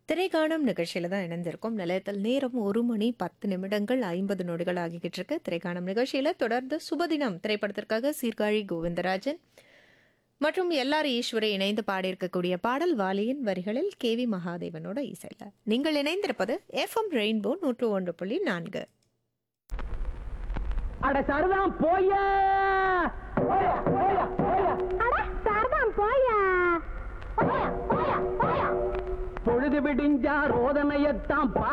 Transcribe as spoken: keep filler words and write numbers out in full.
திரைக்காணம் நிகழ்ச்சியில தான் இணைந்திருக்கும். நிலையத்தில் நேரம் ஒரு மணி பத்து நிமிடங்கள் ஐம்பது நொடிகள் ஆகிக்கிட்டு இருக்கு. திரைக்காணம் நிகழ்ச்சியில தொடர்ந்து சுபதினம் திரைப்படத்திற்காக சீர்காழி கோவிந்தராஜன் மற்றும் எல்லார் ஈஸ்வரை இணைந்து பாடியிருக்கக்கூடிய பாடல் வாலியின் வரிகளில் கே வி மகாதேவனோட இசையில. நீங்கள் இணைந்திருப்பது எஃப்எம் ரெயின்போ நூற்று ஒன்று புள்ளி நான்கு. அட சரதாம் போயா போயா போயா போயா அட சரதாம் போயா போயா போயா போயா பொழுது விடிஞ்சா ரோதனையத்தான்